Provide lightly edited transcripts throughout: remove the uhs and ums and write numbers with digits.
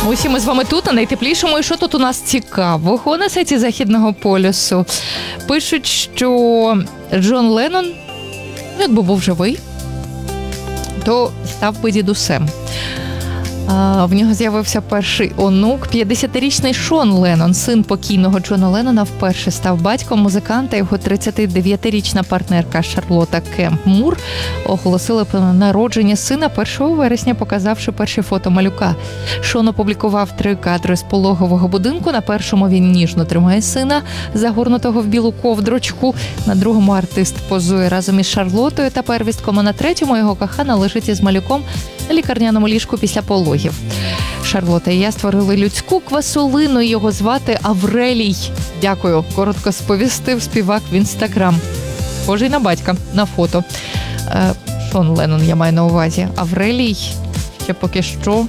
Усі ми з вами тут, на найтеплішому. І що тут у нас цікавого на сайті Західного полюсу? Пишуть, що Джон Леннон, якби був живий, то став би дідусем. В нього з'явився перший онук. 50-річний Шон Леннон, син покійного Джона Леннона, вперше став батьком. Музиканта, його 39-річна партнерка Шарлотта Кемп Мур оголосили про народження сина 1 вересня, показавши перші фото малюка. Шон опублікував 3 кадри з пологового будинку. На першому він ніжно тримає сина, загорнутого в білу ковдрочку. На другому артист позує разом із Шарлотою та первістком, а на третьому його кохана лежить із малюком на лікарняному ліжку після пологів. Шарлотта і я створили людську квасолину, його звати Аврелій. Дякую, коротко сповістив співак в Інстаграм. Схожий на батька на фото. Шон Леннон, я маю на увазі. Аврелій ще поки що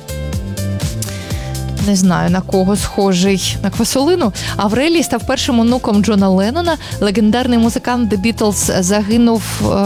не знаю, на кого схожий. На квасолину? Аврелій став першим онуком Джона Леннона. Легендарний музикант The Beatles загинув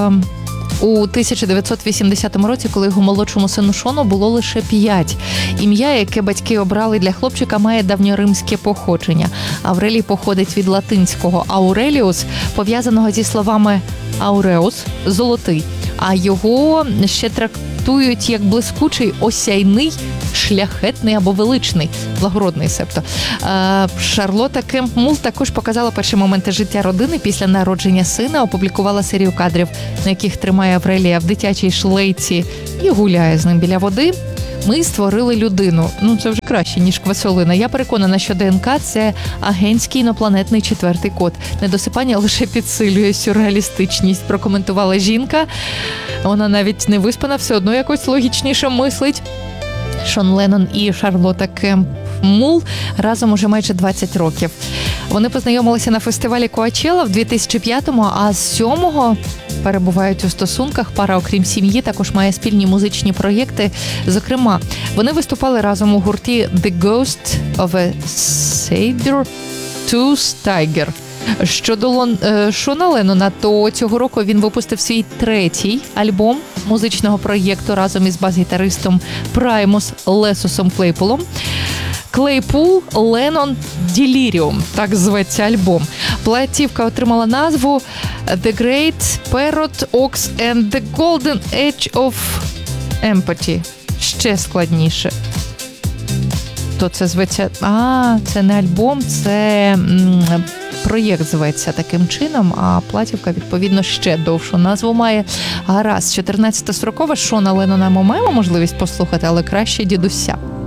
у 1980 році, коли його молодшому сину Шону було лише 5. Ім'я, яке батьки обрали для хлопчика, має давньоримське походження. Аврелій походить від латинського «ауреліус», пов'язаного зі словами «ауреус» – «золотий», а його ще трактують як блискучий, осяйний, шляхетний або величний, благородний себто. Шарлотта Кемп Мур також показала перші моменти життя родини після народження сина, опублікувала серію кадрів, на яких тримає Аврелія в дитячій шлейці і гуляє з ним біля води. Ми створили людину. Це вже краще, ніж квасолина. Я переконана, що ДНК – це агентський інопланетний 4-й код. Недосипання лише підсилює сюрреалістичність, прокоментувала жінка. Вона навіть не виспана, все одно якось логічніше мислить. Шон Леннон і Шарлотта Кемп Мур разом уже майже 20 років. Вони познайомилися на фестивалі Коачелла в 2005-му, а з 7-го перебувають у стосунках. Пара, окрім сім'ї, також має спільні музичні проєкти. Зокрема, вони виступали разом у гурті The Ghost of a Saber-Tooth Tiger. Щодо Шона Леннона, то цього року він випустив свій 3-й альбом музичного проєкту разом із бас-гітаристом Праймус Лесосом Клейпулом. Клейпул Леннон Delirium, так зветься альбом. Платівка отримала назву The Great Parrot Ox and the Golden Age of Empathy. Ще складніше. То це зветься... це не альбом, це проєкт зветься таким чином, а платівка, відповідно, ще довшу назву має. Гаразд, 14-та строкова Шона Леннона ми маємо можливість послухати, але краще дідуся.